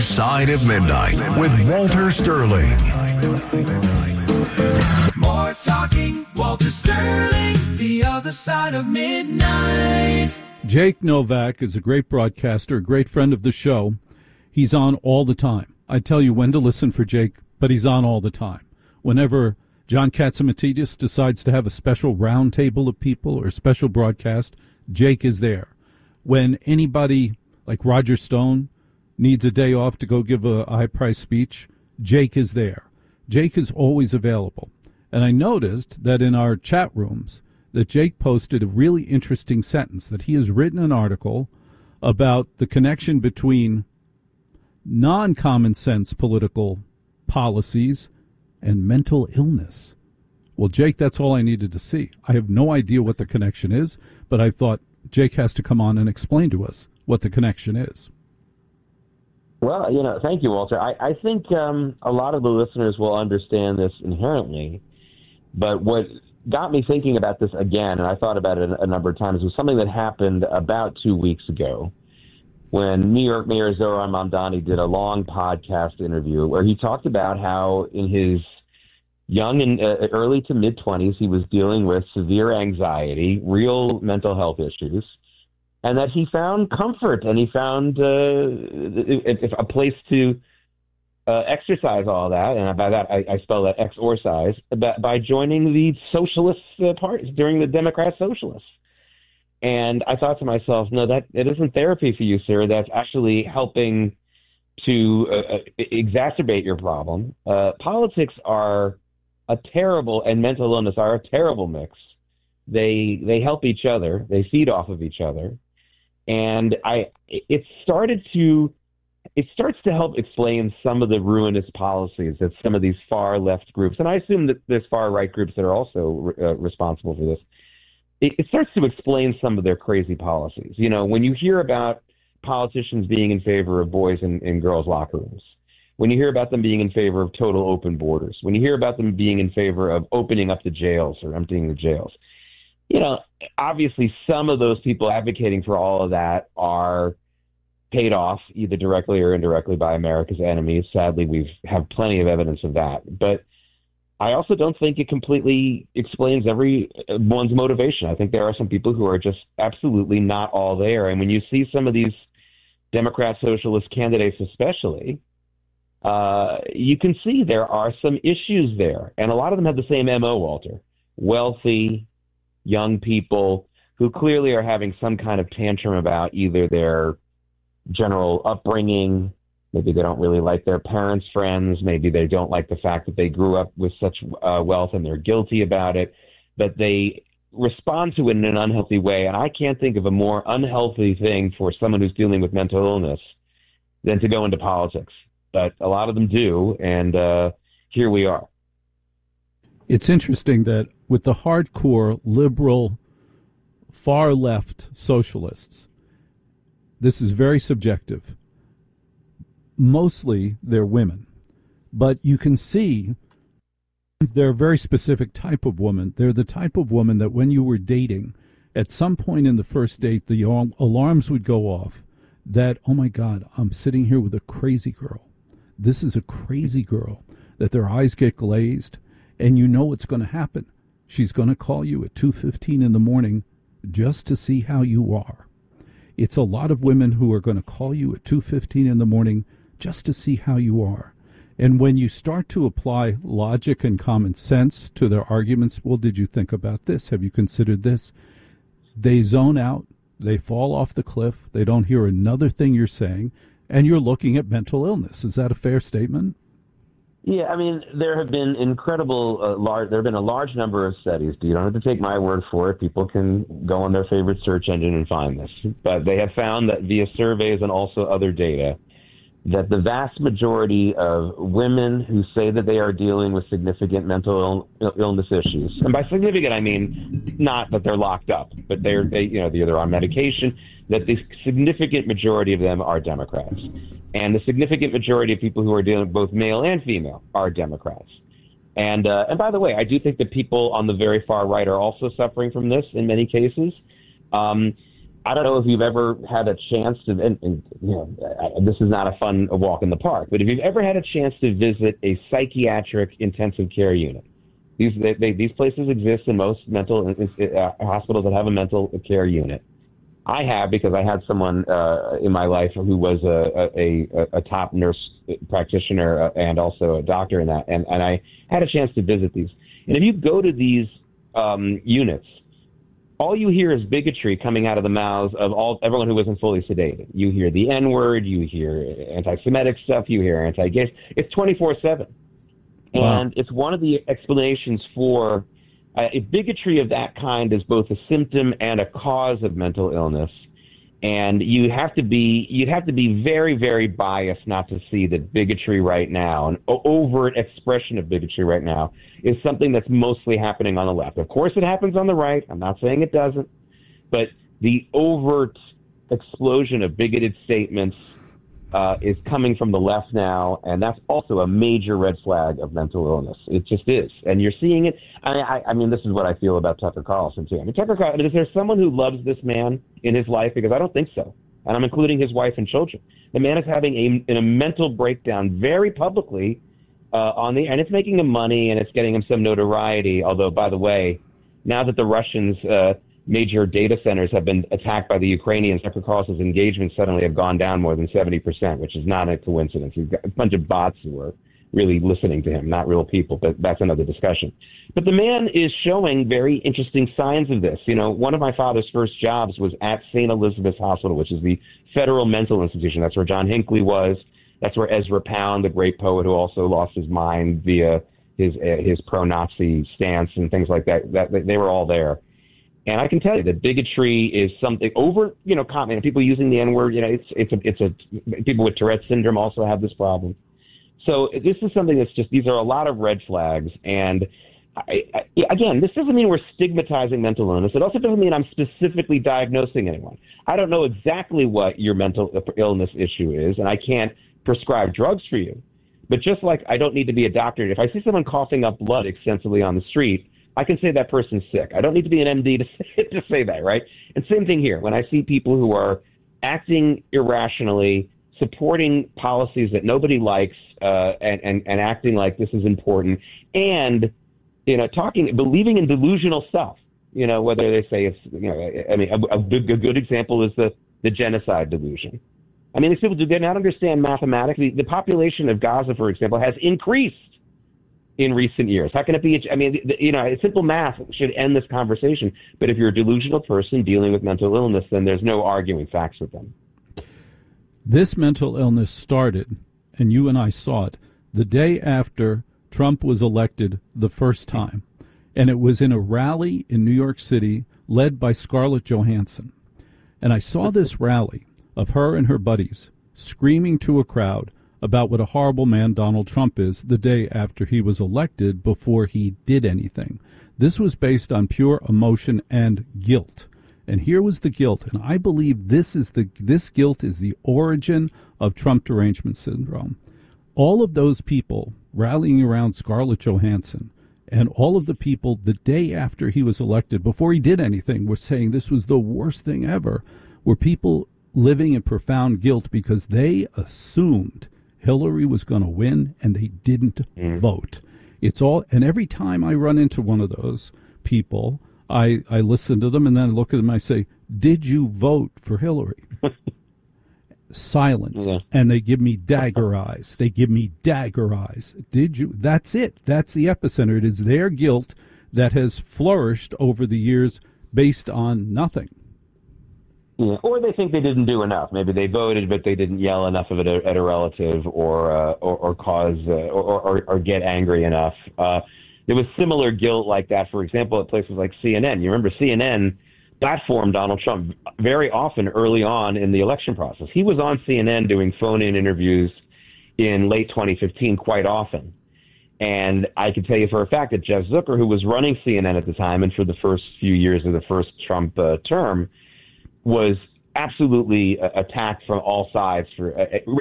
Side of Midnight with Walter Sterling. More talking, Walter Sterling, the other side of midnight. Jake Novak is a great broadcaster, a great friend of the show. He's on all the time. I tell you when to listen for Jake, but he's on all the time. Whenever John Katzimatidis decides to have a special round table of people or special broadcast, Jake is there. When anybody like Roger Stone needs a day off to go give a high-price speech, Jake is there. Jake is always available. And I noticed that in our chat rooms that Jake posted a really interesting sentence, that he has written an article about the connection between non-common sense political policies and mental illness. Well, Jake, that's all I needed to see. I have no idea what the connection is, but I thought Jake has to come on and explain to us what the connection is. Well, thank you, Walter. I think a lot of the listeners will understand this inherently, but what got me thinking about this again, and I thought about it a number of times, was something that happened about 2 weeks ago when New York Mayor Zohran Mamdani did a long podcast interview where he talked about how in his young and early to mid-20s, he was dealing with severe anxiety, real mental health issues, and that he found comfort and he found a place to exercise all that, and by that I spell that exorcise, by joining the socialist parties, during the Democrat Socialists. And I thought to myself, no, that it isn't therapy for you, sir. That's actually helping to exacerbate your problem. Politics are a terrible, and mental illness are a terrible mix. They help each other. They feed off of each other. And it starts to help explain some of the ruinous policies that some of these far left groups, and I assume that there's far right groups that are also responsible for this. It starts to explain some of their crazy policies. When you hear about politicians being in favor of boys in girls' locker rooms, when you hear about them being in favor of total open borders, when you hear about them being in favor of opening up the jails or emptying the jails, obviously some of those people advocating for all of that are paid off either directly or indirectly by America's enemies. Sadly, we have plenty of evidence of that. But I also don't think it completely explains everyone's motivation. I think there are some people who are just absolutely not all there. And when you see some of these Democrat socialist candidates especially, you can see there are some issues there. And a lot of them have the same MO, Walter. Wealthy, young people who clearly are having some kind of tantrum about either their general upbringing, maybe they don't really like their parents' friends, maybe they don't like the fact that they grew up with such wealth and they're guilty about it, but they respond to it in an unhealthy way. And I can't think of a more unhealthy thing for someone who's dealing with mental illness than to go into politics. But a lot of them do, and here we are. It's interesting that with the hardcore liberal far left socialists, this is very subjective. Mostly they're women, but you can see they're a very specific type of woman. They're the type of woman that when you were dating, at some point in the first date, the alarms would go off that, oh my God, I'm sitting here with a crazy girl. This is a crazy girl, that their eyes get glazed, and you know what's going to happen. She's going to call you at 2:15 in the morning just to see how you are. It's a lot of women who are going to call you at 2:15 in the morning just to see how you are. And when you start to apply logic and common sense to their arguments, well, did you think about this? Have you considered this? They zone out. They fall off the cliff. They don't hear another thing you're saying. And you're looking at mental illness. Is that a fair statement? Yeah, I mean, there have been there have been a large number of studies. You don't have to take my word for it. People can go on their favorite search engine and find this. But they have found that via surveys and also other data, that the vast majority of women who say that they are dealing with significant mental illness issues, and by significant I mean not that they're locked up, but they're either on medication, that the significant majority of them are Democrats. And the significant majority of people who are dealing with both male and female are Democrats. And by the way, I do think that people on the very far right are also suffering from this in many cases. I don't know if you've ever had a chance to, and this is not a fun walk in the park, but if you've ever had a chance to visit a psychiatric intensive care unit, these places exist in most mental hospitals that have a mental care unit. I have, because I had someone in my life who was a top nurse practitioner and also a doctor in that, and I had a chance to visit these. And if you go to these units, all you hear is bigotry coming out of the mouths of everyone who isn't fully sedated. You hear the N-word, you hear anti-Semitic stuff, you hear anti-gay. It's 24/7. Wow. And it's one of the explanations for bigotry of that kind is both a symptom and a cause of mental illness. And you'd have to be very, very biased not to see that bigotry right now, an overt expression of bigotry right now, is something that's mostly happening on the left. Of course, it happens on the right. I'm not saying it doesn't. But the overt explosion of bigoted statements is coming from the left now, and that's also a major red flag of mental illness. It just is. And you're seeing it. I mean, this is what I feel about Tucker Carlson, too. I mean, Tucker Carlson, is there someone who loves this man in his life? Because I don't think so. And I'm including his wife and children. The man is having a mental breakdown very publicly and it's making him money and it's getting him some notoriety. Although, by the way, now that the Russians' major data centers have been attacked by the Ukrainians, Tucker Carlson's engagements suddenly have gone down more than 70%, which is not a coincidence. He's got a bunch of bots who are really listening to him, not real people, but that's another discussion. But the man is showing very interesting signs of this. You know, one of my father's first jobs was at St. Elizabeth's Hospital, which is the federal mental institution. That's where John Hinckley was. That's where Ezra Pound, the great poet who also lost his mind via his pro-Nazi stance and things like that, they were all there. And I can tell you that bigotry is something comment. People using the N-word, people with Tourette's syndrome also have this problem. So this is something that's these are a lot of red flags. And again, this doesn't mean we're stigmatizing mental illness. It also doesn't mean I'm specifically diagnosing anyone. I don't know exactly what your mental illness issue is, and I can't prescribe drugs for you. But just like I don't need to be a doctor, if I see someone coughing up blood extensively on the street, I can say that person's sick. I don't need to be an MD to say that, right? And same thing here. When I see people who are acting irrationally, supporting policies that nobody likes, and acting like this is important, and believing in delusional stuff. Whether they say it's a good example is the genocide delusion. I mean, these people do not understand mathematics. The population of Gaza, for example, has increased in recent years. How can it be? I mean, simple math should end this conversation. But if you're a delusional person dealing with mental illness, then there's no arguing facts with them. This mental illness started, and you and I saw it, the day after Trump was elected the first time. And it was in a rally in New York City led by Scarlett Johansson. And I saw this rally of her and her buddies screaming to a crowd about what a horrible man Donald Trump is the day after he was elected before he did anything. This was based on pure emotion and guilt. And here was the guilt, and I believe this guilt is the origin of Trump derangement syndrome. All of those people rallying around Scarlett Johansson and all of the people the day after he was elected, before he did anything, were saying this was the worst thing ever, were people living in profound guilt because they assumed Hillary was going to win and they didn't vote. And every time I run into one of those people, I listen to them and then I look at them and I say, did you vote for Hillary? Silence. Yeah. And they give me dagger eyes. Did you? That's it. That's the epicenter. It is their guilt that has flourished over the years based on nothing. Yeah. Or they think they didn't do enough. Maybe they voted, but they didn't yell enough of it at a relative or cause or get angry enough. There was similar guilt like that, for example, at places like CNN. You remember CNN platformed Donald Trump very often early on in the election process. He was on CNN doing phone-in interviews in late 2015 quite often. And I can tell you for a fact that Jeff Zucker, who was running CNN at the time and for the first few years of the first Trump term, was absolutely attacked from all sides for